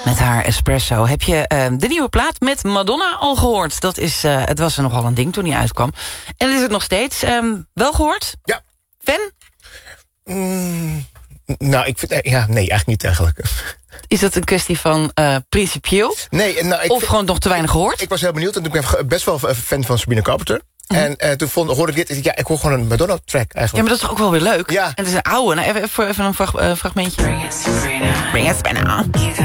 Met haar espresso. Heb je de nieuwe plaat met Madonna al gehoord? Dat is, het was er nogal een ding toen hij uitkwam. En dat is het nog steeds. Wel gehoord? Ja. Fan? Nou, ik vind... nee, eigenlijk niet eigenlijk. Is dat een kwestie van principieel? Nee, nou, of gewoon nog te weinig gehoord? Ik was heel benieuwd en ik ben best wel fan van Sabrina Carpenter. En toen hoorde ik dit. Ik hoor gewoon een Madonna-track eigenlijk. Ja, maar dat is toch ook wel weer leuk? Ja. En het is een oude. Nou, even een fragmentje. Bring it, Sabrina.